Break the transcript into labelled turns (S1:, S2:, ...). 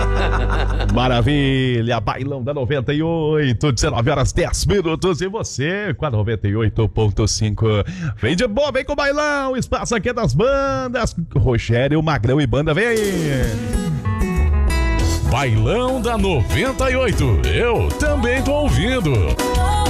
S1: Maravilha, bailão da 98, 19 horas 10 minutos e você com a 98.5. Vem de boa, vem com o bailão, o espaço aqui é das bandas. Rogério, Magrão e banda, vem aí.
S2: Bailão da 98, eu também tô ouvindo.